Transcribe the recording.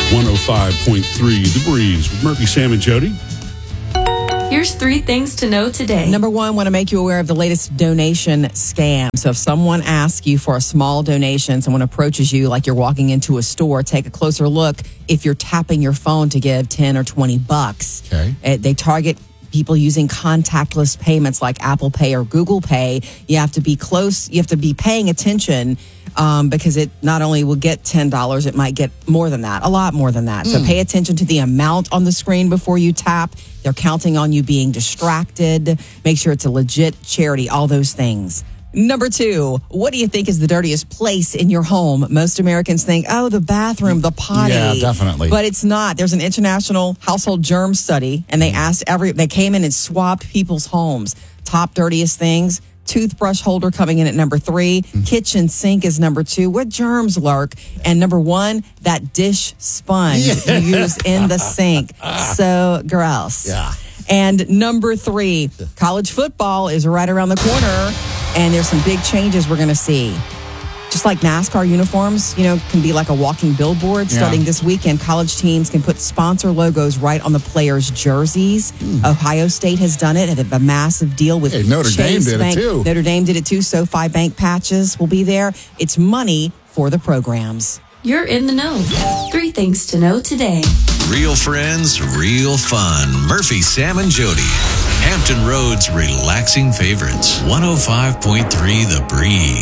105.3 The Breeze with Murphy, Sam, and Jody. Here's 3 things to know today. Number 1, want to make you aware of the latest donation scam. So if someone asks you for a small donation, someone approaches you like you're walking into a store, take a closer look if you're tapping your phone to give 10 or 20 bucks. Okay. They target people using contactless payments like Apple Pay or Google Pay. You have to be close. You have to be paying attention because it not only will get $10, it might get more than that, a lot more than that. So pay attention to the amount on the screen before you tap. They're counting on you being distracted. Make sure it's a legit charity, all those things. Number 2, what do you think is the dirtiest place in your home? Most Americans think, oh, the bathroom, the potty. Yeah, definitely. But it's not. There's an international household germ study, and they asked they came in and swabbed people's homes. Top dirtiest things. Toothbrush holder coming in at number 3. Kitchen sink is number 2. What germs lurk? And number 1, that dish sponge you use in the sink. So gross. Yeah. And number 3, college football is right around the corner, and there's some big changes we're going to see. Just like NASCAR uniforms, can be like a walking billboard. Starting this weekend, college teams can put sponsor logos right on the players' jerseys. Ohio State has done it. Had a massive deal with Notre Dame Chase did Bank. it too. Notre Dame did it too. SoFi Bank patches will be there. It's money for the programs. You're in the know. 3 things to know today. Real friends, real fun. Murphy, Sam, and Jody. Hampton Road's relaxing favorites. 105.3 The Breeze.